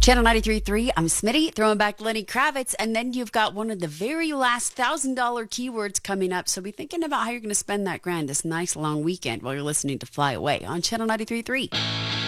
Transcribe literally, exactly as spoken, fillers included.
Channel ninety-three point three, I'm Smitty, throwing back Lenny Kravitz, and then you've got one of the very last one thousand dollars keywords coming up, so be thinking about how you're going to spend that grand this nice long weekend while you're listening to Fly Away on Channel ninety-three point three.